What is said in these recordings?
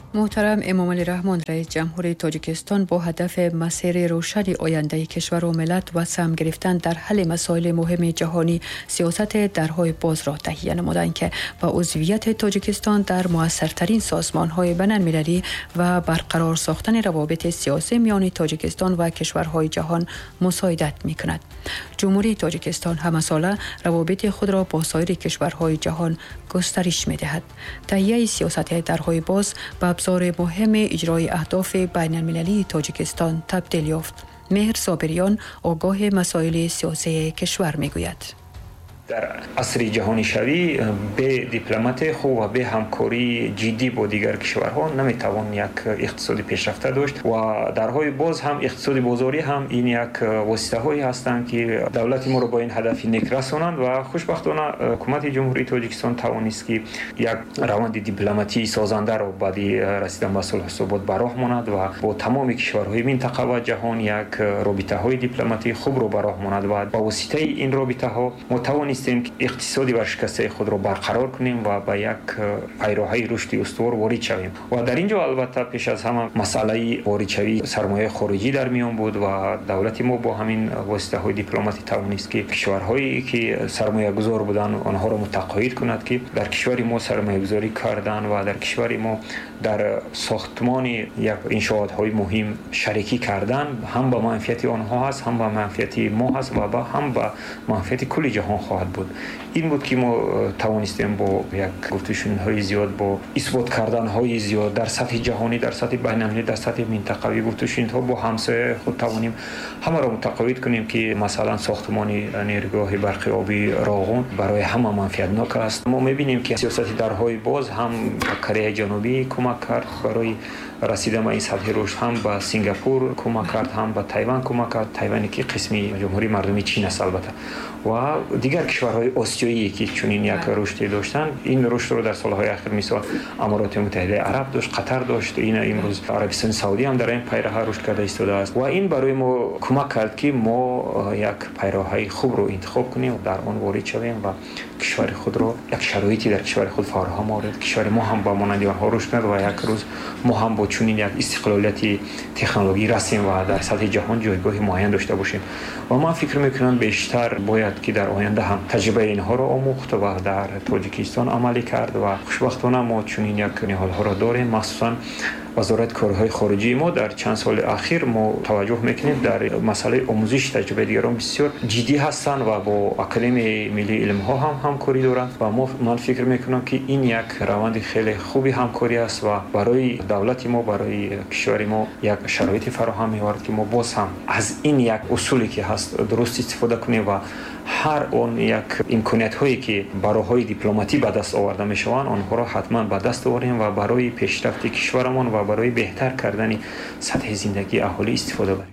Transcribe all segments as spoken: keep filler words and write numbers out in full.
محترم امامعلی رحمان رئیس جمهوری تاجیکستان با هدف مسیر روشن آینده کشور و ملت و سهم گرفتن در حل مسائل مهم جهانی سیاست درهای باز را تهیه نمودند که با عضویت تاجیکستان در موثرترین سازمان‌های بین‌المللی و برقرار ساختن روابط سیاسی میان تاجیکستان و کشورهای جهان مساعدت می‌کند. جمهوری تاجیکستان همساله روابط خود را با سایر کشورهای جهان گسترش می‌دهد. تهیه سیاست درهای باز به ابزار مهم اجرای اهداف بین المللی تاجیکستان تبدیل یافت. مهر صابریان آگاه مسائل سیاسی کشور میگوید. در عصر جهانی شوی به دیپلمات خوب و به همکاری جدی با دیگر کشورها نمیتوان یک اقتصادی پیشرفته داشت و درهای باز هم اقتصادی بازاری هم این یک واسطه هایی هستند که دولت ما رو با این هدف نیک رسانند و خوشبختانه حکومت جمهوری تاجیکستان توانست که یک روند دیپلماتی سازنده را بعد رسیدن به صلح و ثبات به راه ماند و با تمام کشورهای منطقه و جهان یک رابطه های دیپلماتی خوب رو به راه ماند و با واسطه این رابطه ها متوانست اقتصادی ورشکسته خود را برقرار کنیم و به یک پیراهه رشد استوار وارد شویم. و در اینجا البته پیش از همه مسئله وارد شوی سرمایه خارجی در میان بود و دولت ما با همین واسطه های دیپلماتی توانست که کشورهایی که سرمایه گذار بودن آنها را متقاعد کند که در کشور ما سرمایه گذاری کردن و در کشور ما در ساختمان یک انشاءات های مهم شریکی کردن هم به منفعت آنها هست، هم به منفعت ما هست و هم به منفعت کل جهان خواهد بود. این بود که ما توانستیم با یک گفتشون های زیاد با اثبات کردن های زیاد در سطح جهانی، در سطح بین‌المللی، در سطح منطقوی گفتشون ها با همسایه خود توانیم همه را متقاعد کنیم که مثلا ساختمان نیروگاه برق آبی راغون برای همه منفعتناک است. ما می‌بینیم که سیاست درهای باز هم کره جنوبی کمک کرد برای رسیدن به این سطح رشد، هم به سنگاپور کمک کرد، هم به تایوان کمک کرد. تایوانی که قسمی جمهوری مردمی چین است البته و دیگر کشورهای آسیایی که چنین یک رشدی داشتن. این رشد رو در سالهای اخیر مثال امارات متحده عرب داشت، قطر داشت، این امروز عربستان سعودی هم در این پیراه رشد کرده ایستاده است و این برای ما کمک کرد که ما یک پیراهه خوب رو انتخاب کنیم و در آن وارد شویم و کشور خود رو یک شرایطی در کشور خود فراهم آورد. کشور ما هم با مانند آنها رشد کرد و یک روز ما هم با چنین یک استقلالیت تکنولوژی رسیم و در سطح جهان جایگاه معین داشته باشیم. و من فکر میکنم بیشتر باید که در آینده هم تجربه اینها را آموخت و در تاجیکستان عملی کرد و خوشبختانه ما چنین یک نهادها را داریم. مخصوصا وزارت کارهای خارجی ما در چند سال اخیر ما توجه میکنیم در مسئله آموزش تجربه دیگران بسیار جدی هستند و با اکادمی ملی علم ها هم همکاری دارند و ما من فکر میکنم که این یک روند خیلی خوبی همکاری است و برای دولت ما، برای کشور ما یک شرایط فراهم می‌آورد که ما باز هم از این یک اصولی که هست درست استفاده کنیم و هر اون یک امکانات هایی که برای دیپلماتی به دست آورده میشوند آنها را حتما به دست آوریم و برای پیشرفت کشورمان و برای بهتر کردن سطح زندگی اهالی استفاده بریم.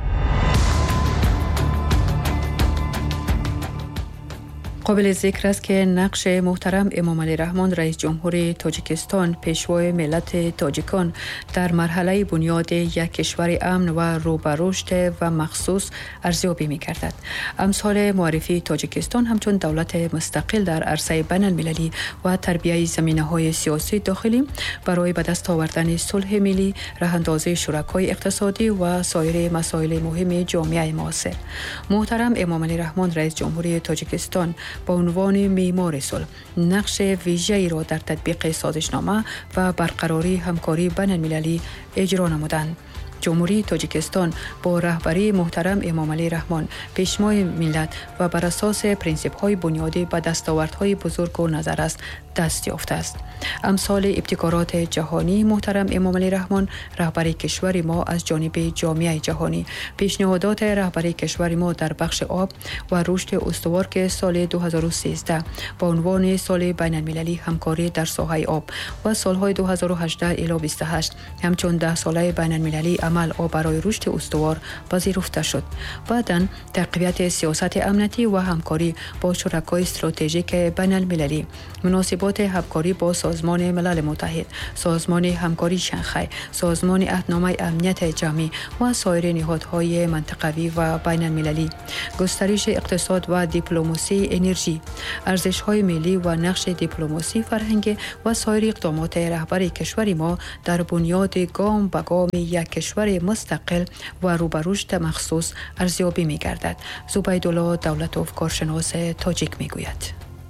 قابل ذکر است که نقش محترم امامعلی رحمان رئیس جمهوری تاجیکستان پیشوای ملت تاجیکان در مرحله بنیاد یک کشور امن و رو به رشد و مخصوص ارزیابی می‌گردد. امثال معرفی تاجیکستان همچون دولت مستقل در عرصه بین المللی و تربیت زمینه‌های سیاسی داخلی برای به دست آوردن صلح ملی، راه‌اندازی شرکای اقتصادی و سایر مسائل مهم جامعه معاصر. محترم امامعلی رحمان رئیس جمهوری تاجیکستان با عنوان معمار صلح نقش ویژه‌ای را در تطبیق سازشنامه و برقراری همکاری بین المللی اجرا نمودند. جمهوری تاجیکستان با رهبری محترم امامعلی رحمان پیشوا ملت و بر اساس پرینسیپ‌های بنیادی به دستاوردهای بزرگ و نظر است دست یافته است. امثال ابتکارات جهانی محترم امامعلی رحمان رهبری کشور ما از جانب جامعه جهانی، پیشنهادات رهبری کشور ما در بخش آب و رشد استوار که سال دو هزار و سیزده با عنوان سال بین المللی همکاری در ساحه آب و سالهای دو هزار و هجده الی بیست و هشت همچون ده ساله بین المللی عمل آب برای رشد استوار پذیرفته شد. بعداً تقویت سیاست امنیتی و همکاری با شرکای استراتژیک بین المللی، مناسبات ارتباط همکاری با سازمان ملل متحد، سازمان همکاری شانگهای، سازمان عهدنامه امنیت جمعی و سایر نهادهای منطقوی و بین المللی، گسترش اقتصاد و دیپلماسی انرژی، ارزش‌های ملی و نقش دیپلماسی فرهنگی و سایر اقدامات رهبر کشور ما در بنیاد گام به گام یک کشور مستقل و رو به رشد مخصوص ارزیابی می‌گردد. زبیدالله دولتوف کارشناس تاجیک میگوید: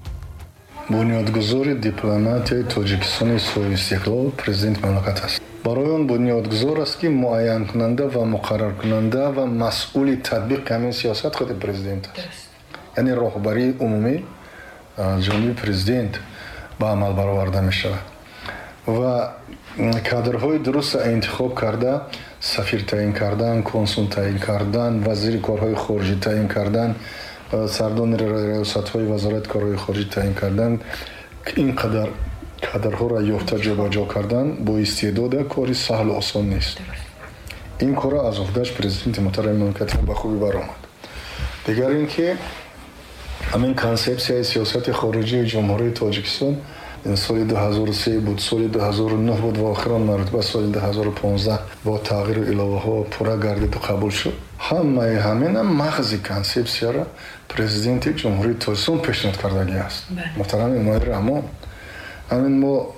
بنیادگذار دیپلماتیای تاجیکستان صاحب استقلال پرزیدنت مملکت است. برای آن بنیادگذار است که معین کننده و مقرر کننده و مسئول تطبیق همین سیاست خود پرزیدنت است. یعنی راهبری عمومی جانب پرزیدنت به عمل برآورده می شود و کادرهای درست انتخاب کرده، سفیر تعیین کردن، کنسول تعیین کردن، وزیر کارهای خارجی تعیین کردن، سردان ریاست‌های وزارت کارهای خارجی تعیین کردن، اینقدر کادرها را یافته جابجا کردن با استعداد کاری سهل و آسان نیست. این کار را از عهده‌اش پرزیدنت محترم مملکت ما به خوبی برآمد. دیگر اینکه همین کانسپسیای سیاست خارجی جمهوری تاجیکستان سال دو هزار و سه بود، سال دو هزار و نه بود و آخران مرتبه سال دو هزار و پانزده با تغییر الهه ها پورا گردید و قبول شد. همه همین هم مغز کانسپسیا را پرزیدنت جمهوری تاجیکستان پیشنهاد کردگی است. محترم امامالی رحمان، همین ما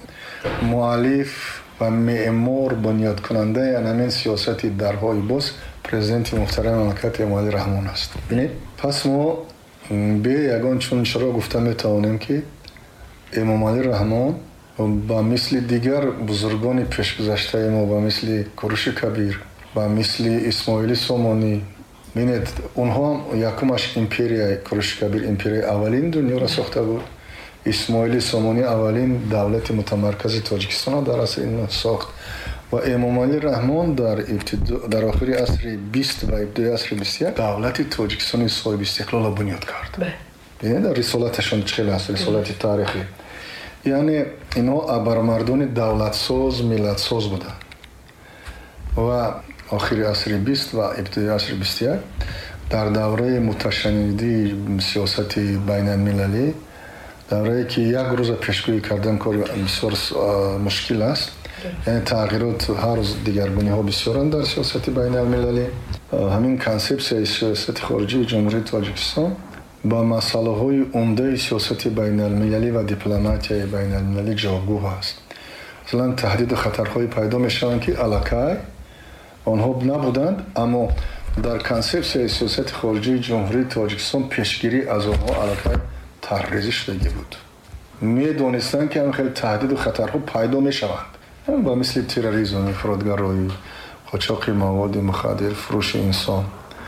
مؤلف و معمار بنیاد کننده همین سیاست درهای باز پرزیدنت محترم مملکت امامالی رحمان است. ببینید، پس ما به یگان چون چرا گفته میتوانیم که امامالی رحمان با مثل دیگر بزرگان پیشگذشته ما، با مثل کوروش کبیر، با مثل اسماعیل سامانی، ببینید اونها یکمش امپریا کوروش کبیر امپریا اولین دنیا را ساخته بود. اسماعیل سامانی اولین دولت متمرکز تاجیکستان در اصل این ساخت و امامالی رحمان در ابتدا در آخر عصر بیست و ابتدای عصر بیست و یک دولت تاجیکستان صاحب استقلال را بنیاد کرد. ببینید در رسالتشون چه است، رسالت تاریخی. یعنی اینا ابرمردان دولت ساز، ملت ساز بودن و آخر عصر بیست و ابتدای عصر بیست و یک در دوره متشنجی سیاست بین المللی، دوره‌ای که یک روز پیشگویی کردن کار بسیار مشکل است. یعنی تغییرات هر روز دیگرگونی ها بسیارند در سیاست بین المللی. همین کانسپسیای سیاست خارجی جمهوری تاجیکستان با مسائل های عمده سیاست بین المللی و دیپلماتیای بین المللی جوابگو است. مثلا تهدید و خطرهای پیدا می شوند که علاقه آنها نبودند، اما در کانسپسیای سیاست خارجی جمهوری تاجیکستان پیشگیری از آنها علاقه تحریزی شده بود. می دانستند که هم خیلی تهدید و خطرها پیدا می شوند با مثل تروریسم، افراطگرایی، قاچاق مواد مخدر، فروش انسان،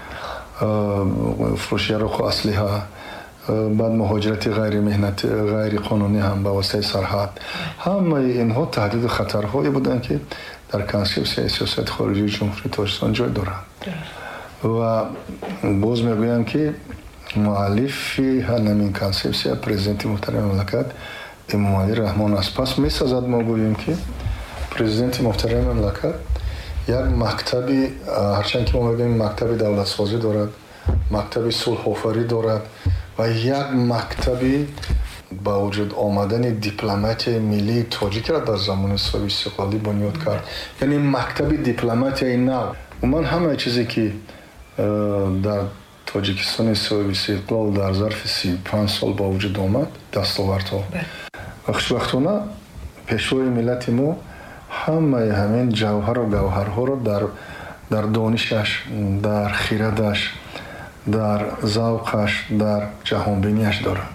فروش یارق و اسلحه، بعد مهاجرت غیر مهنتی غیر قانونی هم به واسطه سرحد. همه اینها تهدید و خطرهایی بودند که در کانسپسیای سیاست خارجی جمهوری تاجیکستان جای دارند. و باز میگویم که مؤلفی همین کانسپسیا پرزیدنت محترم مملکت امامالی رحمان است. پس میسازد ما گوییم که پرزیدنت محترم مملکت یک مکتبی، هرچند که ما میگیم مکتب دولت سازی دارد، مکتب صلح آفرینی دارد و یک مکتبی با وجود آمدن دیپلماتی ملی تاجیک را در زمان صاحب استقلالی بنیاد کرد. یعنی مکتب دیپلماتی نو. و من همه چیزی که در تاجیکستان صاحب استقلال در ظرف سی و پنج سال با وجود آمد دستاوردها و خوشبختانه پیشوای ملت ما همه همین جوهر و گوهرها را در در دانشش، در خیرتش، در ذوقش، در جهانبینیش دارد.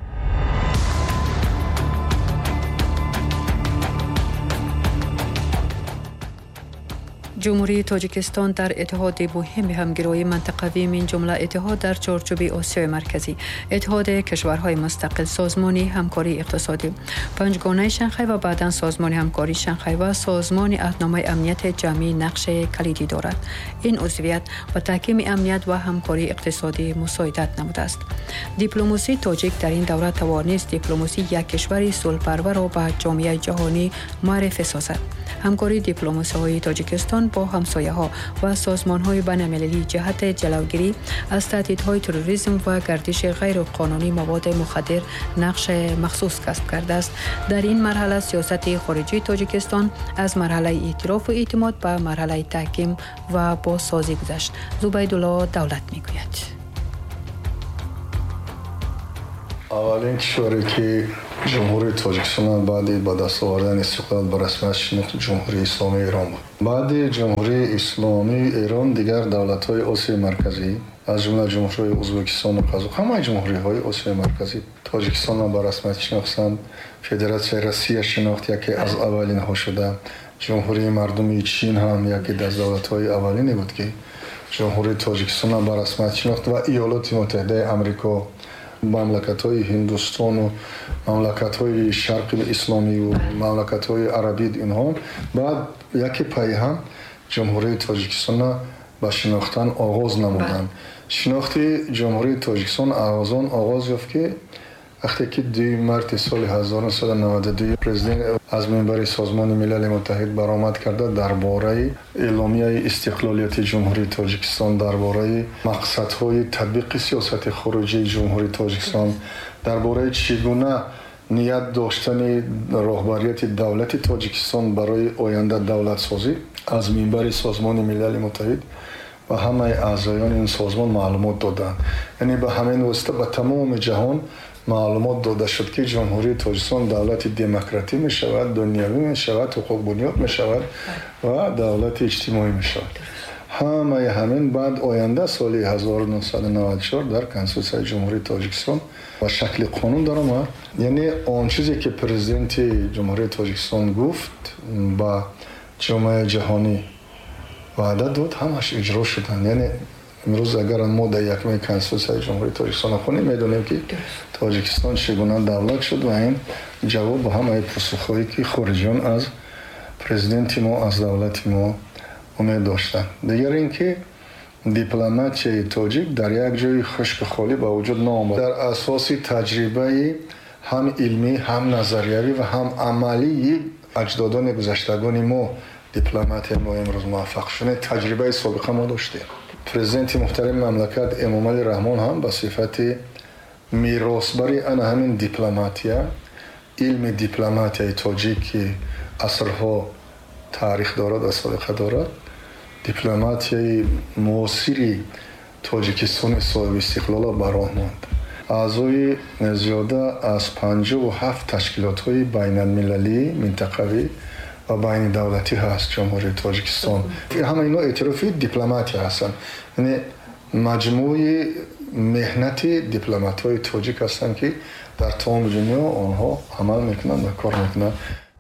جمهوری تاجیکستان در اتحاد مهم همگرایی منطقوی من جمله اتحاد در چارچوب آسیای مرکزی، اتحاد کشورهای مستقل، سازمان همکاری اقتصادی، پنجگانه شانگهای و بعداً سازمان همکاری شانگهای و سازمان عهدنامه امنیت جمعی نقش کلیدی دارد. این عضویت و تحکیم امنیت و همکاری اقتصادی مساعدت نموده است. دیپلماسی تاجیک در این دوره توانست دیپلماسی یک کشور صلح‌پرور را به جامعه جهانی معرفی سازد. همکاری دیپلماسی‌های تاجیکستان با همسایه‌ها و سازمان‌های بین‌المللی جهت جلوگیری از تهدیدهای تروریسم و گردش غیرقانونی مواد مخدر نقش مخصوص کسب کرده است. در این مرحله سیاست خارجی تاجیکستان از مرحله اعتراف و اعتماد به مرحله تحکیم و بازسازی گذشت. زبیدالله دولت میگوید. اولین کشوری که جمهوری تاجیکستان بعد با دست آوردن استقلال به رسمیت شناخت جمهوری اسلامی ایران بود. بعد جمهوری اسلامی ایران دیگر دولت‌های آسیای مرکزی از جمله جمهوری ازبکستان و قزاقستان، همه جمهوری‌های آسیای مرکزی تاجیکستان را به رسمیت شناختند. فدراسیون روسیه شناخت یکی از اولین ها شده. جمهوری مردمی چین هم یکی از دولت‌های اولینی بود که جمهوری تاجیکستان را به رسمیت شناخت و ایالات متحده آمریکا، مملکت‌های هندوستان و مملکت‌های شرق اسلامی و مملکت‌های عربی اینها بعد یکی پای هم جمهوری تاجیکستان با شناختن آغاز نمودند. شناخت جمهوری تاجیکستان آغازان آغاز یافت که وقتی که دو مارس سال هزار و نهصد و نود و دو پرزیدنت از منبر سازمان ملل متحد برآمد کرده درباره اعلامیه استقلالیت جمهوری تاجیکستان، درباره مقصدهای تطبیق سیاست خارجی جمهوری تاجیکستان، درباره چگونه نیت داشتن رهبریت دولت تاجیکستان برای آینده دولت سازی از منبر سازمان ملل متحد و همه اعضایان این سازمان معلومات دادند. یعنی به همین واسطه به تمام جهان معلومات داده شد که جمهوری تاجیکستان دولت دموکراتی می شود، دنیوی می شود، حقوق بنیاد می شود و دولت اجتماعی می شود. همه همین بعد آینده سال هزار و نهصد و نود و چهار در کنستیتوسیون جمهوری تاجیکستان و شکل قانون در آمد. یعنی آن چیزی که پرزیدنت جمهوری تاجیکستان گفت با جامعه جهانی وعده داد همش اجرا شدن. یعنی امروز اگر ما در یکم کنستیتوسیون جمهوری تاجیکستان خونیم میدونیم که تاجیکستان چگونه دولت شد و این جواب به همه پاسخهایی که خارجیان از پرزیدنت ما از دولت ما امید داشتن. دیگر اینکه دیپلماتی تاجیک در یک جای خشک خالی به وجود نآمد. در اساس تجربه هم علمی هم نظریوی و هم عملی اجدادان گذشتگان ما دیپلمات ما امروز موفق شدن تجربه سابقه ما داشتیم. پرزیدنت محترم مملکت امامعلی رحمان هم به صفت میراثبر آن همین دیپلماتیا، علم دیپلماتیای تاجیک که عصرها تاریخ دارد و سابقه دارد، دیپلماتیای معاصر تاجیکستان صاحب استقلال براه ماند. اعضای زیاده از پنجاه و هفت تشکیلات‌های بین‌المللی منطقوی و بین دولتی هست جمهوری تاجیکستان. همه اینا اعتراف دیپلماتی هستند. یعنی مجموعه مهنت دیپلمات‌های تاجیک هستند که در تمام دنیا آنها عمل میکنند و کار میکنند.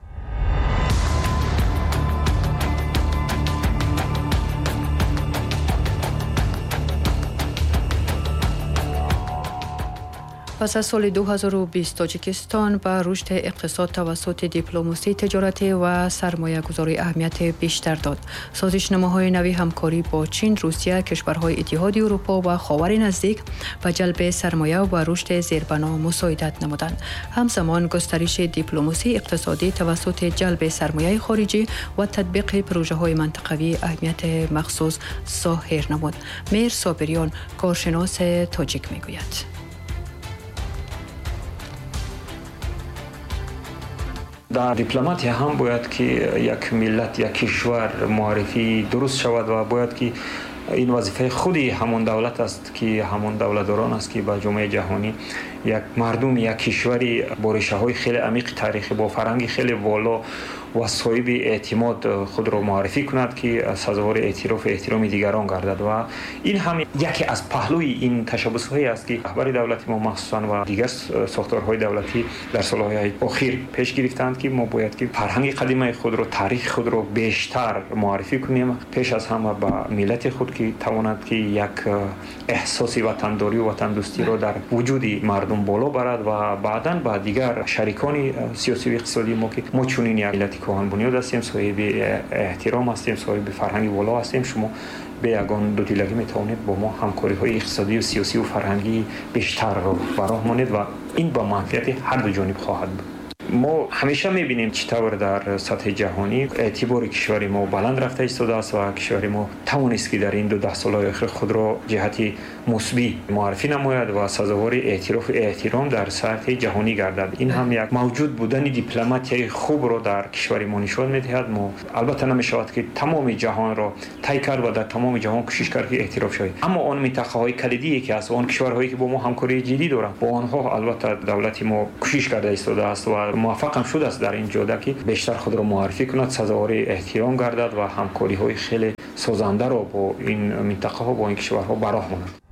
پس از سال دو هزار و بیست تاجیکستان به رشد اقتصاد توسط دیپلماسی تجارتی و سرمایه گذاری اهمیت بیشتر داد. سازشنامه‌های نوی همکاری با چین، روسیه، کشورهای اتحادیه اروپا و خاور نزدیک به جلب سرمایه و رشد زیربنا مساعدت نمودند. همزمان گسترش دیپلماسی اقتصادی توسط جلب سرمایه خارجی و تطبیق پروژه‌های منطقوی اهمیت مخصوص ظاهر نمود. میر صابریان کارشناس تاجیک میگوید. در دیپلماتی هم باید که یک ملت یک کشور معرفی درست شود و باید که این وظیفه خودی همون دولت است که همون دولتداران است که با جامعه جهانی یک مردم یک کشوری با ریشه‌های خیلی عمیق تاریخی با فرهنگ خیلی بالا و صاحب اعتماد خود را معرفی کند که سزاوار اعتراف و احترام دیگران گردد و این هم یکی از پهلوی این تشبس‌هایی است که رهبر دولتی ما مخصوصا و دیگر ساختارهای دولتی در سالهای اخیر پیش گرفتند که ما باید که فرهنگ قدیمی خود را، تاریخ خود را بیشتر معرفی کنیم پیش از همه با ملت خود که تواند که یک احساس وطنداری و وطن دوستی را در وجود مردم بالا برد و بعداً با دیگر شریکان سیاسی و اقتصادی ما که ما چنین یک ملت کهن بنیاد هستیم، صاحب احترام هستیم، صاحب فرهنگ بالا هستیم، شما به یگان دو دیلگی میتوانید با ما همکاری های اقتصادی و سیاسی و فرهنگی بیشتر رو براه مانید و این با منفعت هر دو جانب خواهد بود. ما همیشه می‌بینیم چطور در سطح جهانی اعتبار کشور ما بلند رفته ایستاده است و کشور ما توانست که در این دو ده سال اخیر خود را جهتی مثبت معرفی نماید و سزاوار اعتراف و احترام در سطح جهانی گردد. این هم یک موجود بودن دیپلماتی خوب را در کشور ما نشان می‌دهد. ما البته نمی‌شود که تمام جهان را طی کرد و در تمام جهان کوشش کرد که اعتراف شود، اما آن منطقه‌های کلیدی که از آن کشورهایی که با ما همکاری جدی دارند با آنها البته دولت ما کوشش کرده ایستاده است و موفق هم شده است در این جاده که بیشتر خود را معرفی کند، سزاوار احترام گردد و همکاری‌های خیلی سازنده را با این منطقه‌ها با این کشورها براه ماند.